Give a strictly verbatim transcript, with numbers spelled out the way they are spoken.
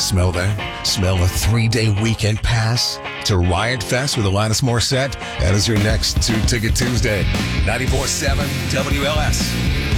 Smell that? Smell a three-day weekend pass to Riot Fest with Alanis Morissette? That is your next Two Ticket Tuesday. ninety-four point seven W L S.